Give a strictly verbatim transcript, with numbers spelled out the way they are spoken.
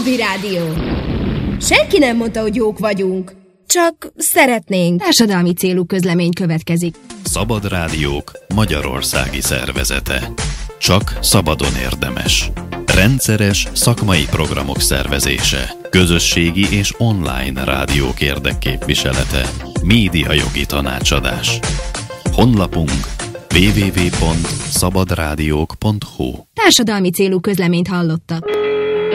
Csubi Rádió. Senki nem mondta, hogy jók vagyunk. Csak szeretnénk. Társadalmi célú közlemény következik. Szabad Rádiók magyarországi szervezete. Csak szabadon érdemes. Rendszeres szakmai programok szervezése. Közösségi és online rádiók érdekképviselete. Médiajogi tanácsadás. Honlapunk double-u double-u double-u pont szabadrádiók pont hu. Társadalmi célú közleményt hallottak.